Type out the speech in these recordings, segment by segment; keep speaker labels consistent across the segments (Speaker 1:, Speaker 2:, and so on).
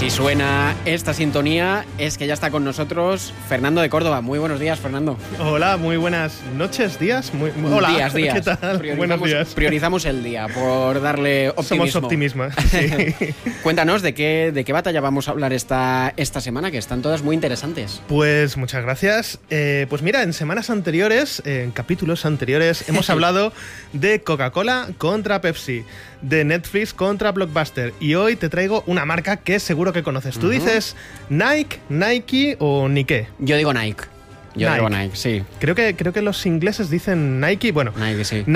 Speaker 1: Si suena esta sintonía es que ya está con nosotros Fernando de Córdoba. Muy buenos días, Fernando.
Speaker 2: Hola, muy buenas noches, días. Hola,
Speaker 1: días.
Speaker 2: ¿qué tal? Buenos días.
Speaker 1: Priorizamos el día por darle optimismo.
Speaker 2: Somos optimismo, sí.
Speaker 1: Cuéntanos, ¿de qué batalla vamos a hablar esta semana? Que están todas muy interesantes.
Speaker 2: Pues muchas gracias. Pues mira, en semanas anteriores, en capítulos anteriores, hemos hablado de Coca-Cola contra Pepsi, de Netflix contra Blockbuster. Y hoy te traigo una marca que seguro que conoces. ¿Tú dices Nike, Nike o Nike?
Speaker 1: Yo digo Nike. Digo Nike, sí.
Speaker 2: Creo que los ingleses dicen Nike. Bueno,
Speaker 1: Nike, sí.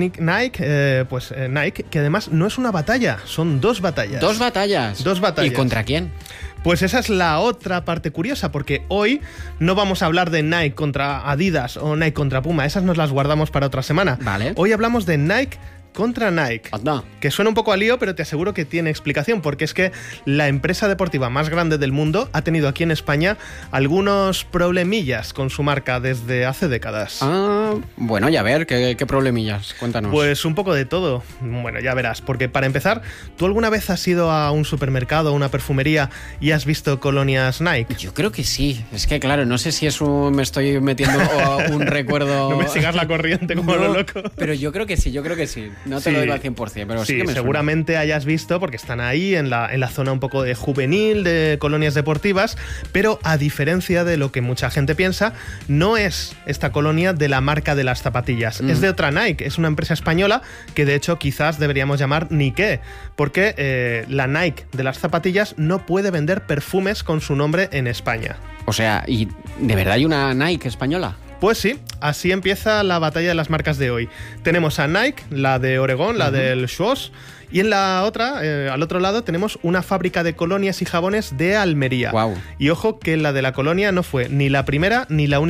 Speaker 2: Nike, que además no es una batalla, son dos batallas.
Speaker 1: ¿Dos batallas? ¿Y contra quién?
Speaker 2: Pues esa es la otra parte curiosa, porque hoy no vamos a hablar de Nike contra Adidas o Nike contra Puma, esas nos las guardamos para otra semana.
Speaker 1: Vale.
Speaker 2: Hoy hablamos de Nike contra Nike,
Speaker 1: Anda.
Speaker 2: Que suena un poco a lío, pero te aseguro que tiene explicación, porque es que la empresa deportiva más grande del mundo ha tenido aquí en España algunos problemillas con su marca desde hace décadas.
Speaker 1: Bueno, ya ver, ¿qué problemillas? Cuéntanos.
Speaker 2: Pues un poco de todo. Bueno, ya verás, porque para empezar, ¿tú alguna vez has ido a un supermercado o una perfumería y has visto colonias Nike?
Speaker 1: Yo creo que sí. Es que claro, no sé si me estoy metiendo un recuerdo...
Speaker 2: No me sigas la corriente como lo loco.
Speaker 1: Pero yo creo que sí. No te lo digo al 100%, pero sí que me
Speaker 2: seguramente
Speaker 1: suena.
Speaker 2: Hayas visto, porque están ahí en la zona un poco de juvenil, de colonias deportivas, pero a diferencia de lo que mucha gente piensa, no es esta colonia de la marca de las zapatillas, es de otra Nike, es una empresa española que de hecho quizás deberíamos llamar Nike, porque la Nike de las zapatillas no puede vender perfumes con su nombre en España.
Speaker 1: O sea, ¿y de verdad hay una Nike española?
Speaker 2: Pues sí, así empieza la batalla de las marcas de hoy. Tenemos a Nike, la de Oregón, la del Schwarz, y en la otra, al otro lado, tenemos una fábrica de colonias y jabones de Almería.
Speaker 1: Wow.
Speaker 2: Y ojo que la de la colonia no fue ni la primera ni la única